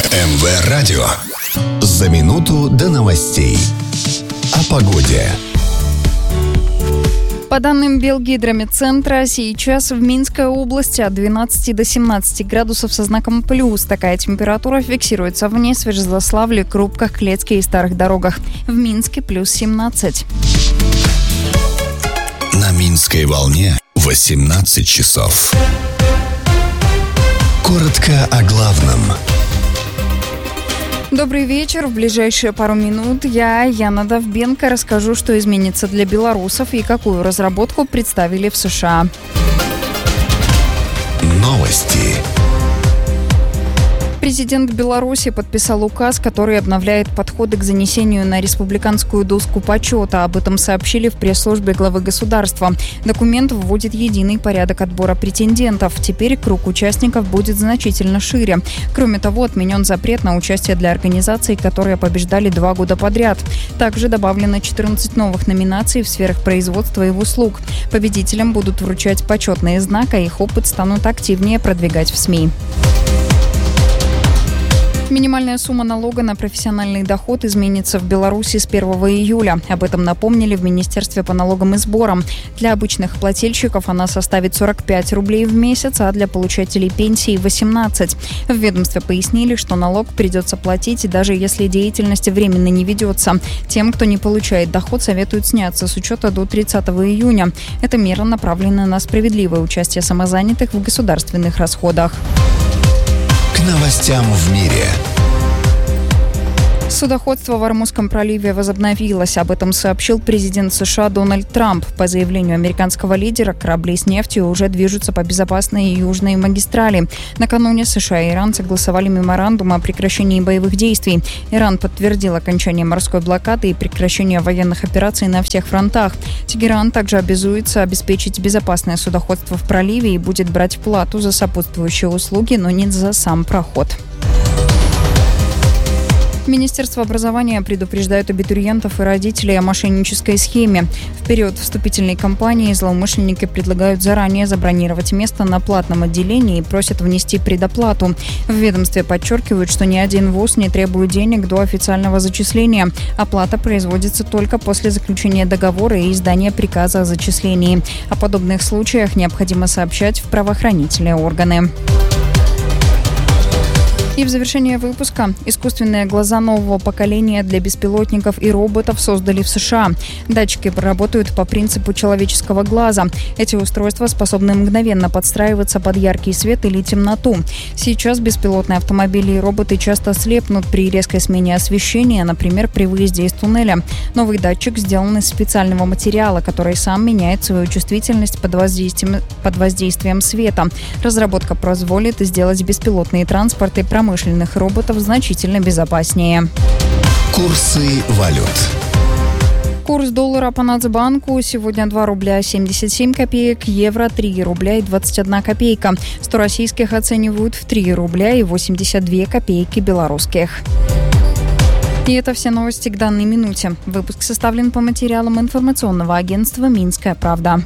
МВ Радио. За минуту до новостей. О погоде. По данным Белгидромедцентра, сейчас в Минской области от 12 до 17 градусов со знаком плюс. Такая температура фиксируется в Несвеже, Злаславле, Крупках, Клецке и Старых Дорогах. В Минске плюс 17. На Минской волне 18 часов. Коротко о главном. Добрый вечер. В ближайшие пару минут я, Яна Довбенко, расскажу, что изменится для белорусов и какую разработку представили в США. Новости. Президент Беларуси подписал указ, который обновляет подходы к занесению на республиканскую доску почета. Об этом сообщили в пресс-службе главы государства. Документ вводит единый порядок отбора претендентов. Теперь круг участников будет значительно шире. Кроме того, отменен запрет на участие для организаций, которые побеждали 2 года подряд. Также добавлено 14 новых номинаций в сферах производства и услуг. Победителям будут вручать почетные знаки, а их опыт станут активнее продвигать в СМИ. Минимальная сумма налога на профессиональный доход изменится в Беларуси с 1 июля. Об этом напомнили в Министерстве по налогам и сборам. Для обычных плательщиков она составит 45 рублей в месяц, а для получателей пенсии – 18. В ведомстве пояснили, что налог придется платить, даже если деятельность временно не ведется. Тем, кто не получает доход, советуют сняться с учета до 30 июня. Эта мера направлена на справедливое участие самозанятых в государственных расходах. К новостям в мире. Судоходство в Ормузском проливе возобновилось. Об этом сообщил президент США Дональд Трамп. По заявлению американского лидера, корабли с нефтью уже движутся по безопасной южной магистрали. Накануне США и Иран согласовали меморандум о прекращении боевых действий. Иран подтвердил окончание морской блокады и прекращение военных операций на всех фронтах. Тегеран также обязуется обеспечить безопасное судоходство в проливе и будет брать плату за сопутствующие услуги, но не за сам проход. Министерство образования предупреждает абитуриентов и родителей о мошеннической схеме. В период вступительной кампании злоумышленники предлагают заранее забронировать место на платном отделении и просят внести предоплату. В ведомстве подчеркивают, что ни один вуз не требует денег до официального зачисления. Оплата производится только после заключения договора и издания приказа о зачислении. О подобных случаях необходимо сообщать в правоохранительные органы. И в завершение выпуска искусственные глаза нового поколения для беспилотников и роботов создали в США. Датчики работают по принципу человеческого глаза. Эти устройства способны мгновенно подстраиваться под яркий свет или темноту. Сейчас беспилотные автомобили и роботы часто слепнут при резкой смене освещения, например, при выезде из туннеля. Новый датчик сделан из специального материала, который сам меняет свою чувствительность под воздействием света. Разработка позволит сделать беспилотные транспорты промышленных роботов значительно безопаснее. Курсы валют. Курс доллара по Нацбанку сегодня 2 рубля 77 копеек, евро 3 рубля и 21 копейка. 100 российских оценивают в 3 рубля и 82 копейки белорусских. И это все новости к данной минуте. Выпуск составлен по материалам информационного агентства «Минская правда».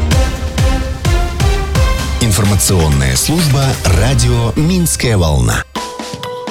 Информационная служба радио «Минская волна».